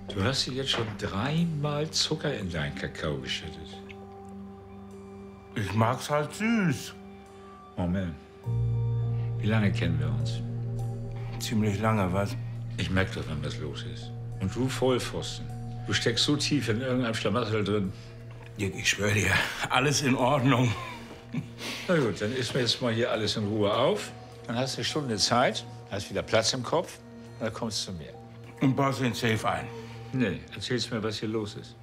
Du hast dir jetzt schon 3-mal Zucker in deinen Kakao geschüttet. Ich mag's halt süß. Moment. Wie lange kennen wir uns? Ziemlich lange, was? Ich merke doch, wenn was los ist. Und du Vollpfosten. Du steckst so tief in irgendeinem Schlamassel drin. Dirk, ich schwöre dir, alles in Ordnung. Na gut, dann isst mir jetzt mal hier alles in Ruhe auf. Dann hast du eine Stunde Zeit, hast wieder Platz im Kopf. Und dann kommst du zu mir. Und baust den Safe ein. Nee, erzählst mir, was hier los ist.